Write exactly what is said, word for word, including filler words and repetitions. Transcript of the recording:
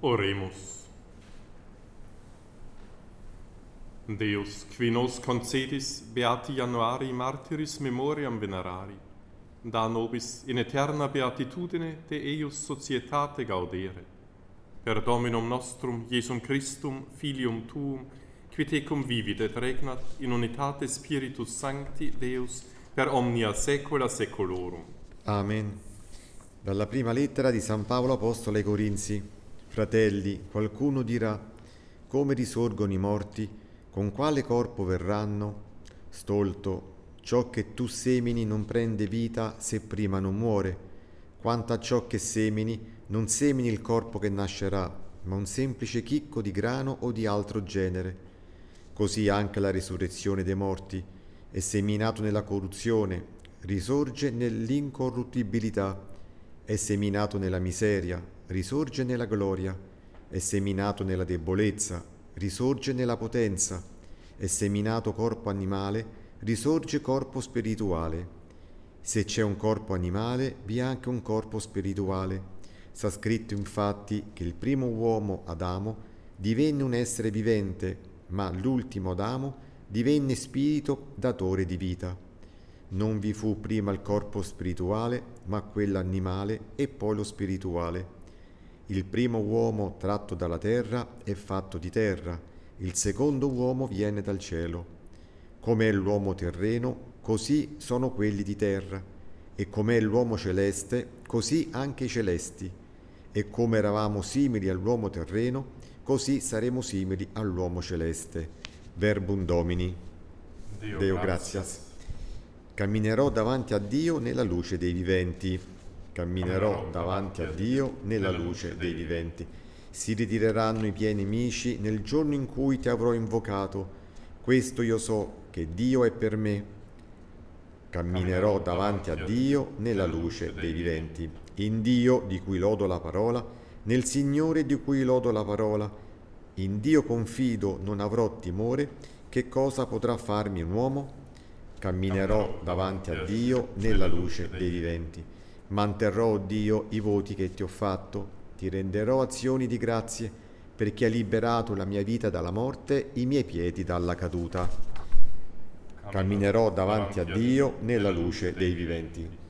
Oremus. Deus, qui nos concedis beati Januari martyris memoriam venerari, da nobis in eterna beatitudine de eius societate gaudere. Per Dominum nostrum, Iesum Christum, Filium Tuum, qui tecum vivit et regnat in unitate Spiritus Sancti, Deus, per omnia saecula saeculorum. Amen. Dalla prima lettera di San Paolo Apostolo ai Corinzi. Fratelli, qualcuno dirà: come risorgono i morti? Con quale corpo verranno? Stolto, ciò che tu semini non prende vita se prima non muore. Quanto a ciò che semini, non semini il corpo che nascerà, ma un semplice chicco di grano o di altro genere. Così anche la risurrezione dei morti è seminato nella corruzione, risorge nell'incorruttibilità, è seminato nella miseria, risorge nella gloria, è seminato nella debolezza, risorge nella potenza, è seminato corpo animale, risorge corpo spirituale. Se c'è un corpo animale, vi è anche un corpo spirituale. Sta scritto infatti che il primo uomo, Adamo, divenne un essere vivente, ma l'ultimo Adamo divenne spirito datore di vita. Non vi fu prima il corpo spirituale, ma quello animale e poi lo spirituale. Il primo uomo tratto dalla terra è fatto di terra, il secondo uomo viene dal cielo. Com'è l'uomo terreno, così sono quelli di terra, e com'è l'uomo celeste, così anche i celesti. E come eravamo simili all'uomo terreno, così saremo simili all'uomo celeste. Verbum Domini. Deo, Deo gratias. gratias. Camminerò davanti a Dio nella luce dei viventi. Camminerò davanti a Dio nella luce dei viventi. Si ritireranno i miei nemici nel giorno in cui ti avrò invocato. Questo io so, che Dio è per me. Camminerò davanti a Dio nella luce dei viventi. In Dio, di cui lodo la parola, nel Signore, di cui lodo la parola. In Dio confido, non avrò timore. Che cosa potrà farmi un uomo? Camminerò davanti a Dio nella luce dei viventi. Manterrò, Dio, i voti che ti ho fatto. Ti renderò azioni di grazie, perché hai liberato la mia vita dalla morte, i miei piedi dalla caduta. Camminerò davanti a Dio nella luce dei viventi.